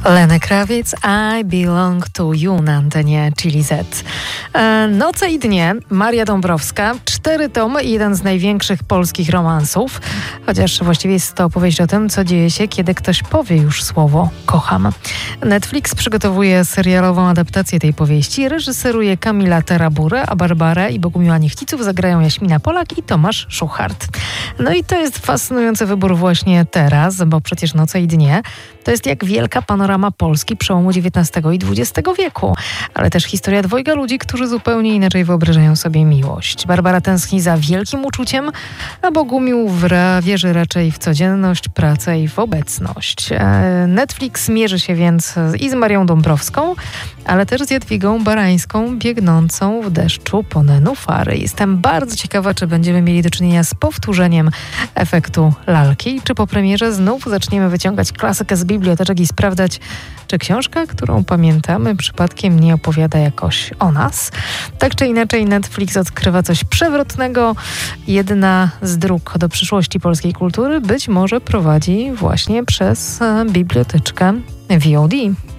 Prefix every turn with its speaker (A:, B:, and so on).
A: Lenny Kravitz, I Belong to You na antenie Chili Z. Noce i dnie, Maria Dąbrowska, 4 tomy i jeden z największych polskich romansów. Chociaż właściwie jest to opowieść o tym, co dzieje się, kiedy ktoś powie już słowo kocham. Netflix przygotowuje serialową adaptację tej powieści. Reżyseruje Kamila Teraburę, a Barbarę i Bogumiła Niechciców zagrają Jaśmina Polak i Tomasz Szuchart. No i to jest fascynujący wybór właśnie teraz, bo przecież Noce i dnie to jest jak wielka panorama Polski przełomu XIX i XX wieku, ale też historia dwojga ludzi, którzy zupełnie inaczej wyobrażają sobie miłość. Barbara tęskni za wielkim uczuciem, a Bogumił wierzy raczej w codzienność, pracę i w obecność. Netflix mierzy się więc i z Marią Dąbrowską, ale też z Jadwigą Barańską, biegnącą w deszczu po nenufary. Jestem bardzo ciekawa, czy będziemy mieli do czynienia z powtórzeniem efektu lalki, czy po premierze znów zaczniemy wyciągać klasykę z biblioteczek i sprawdzać, czy książka, którą pamiętamy, przypadkiem nie opowiada jakoś o nas. Tak czy inaczej Netflix odkrywa coś przewrotnego. Jedna z dróg do przyszłości polskiej kultury być może prowadzi właśnie przez biblioteczkę VOD.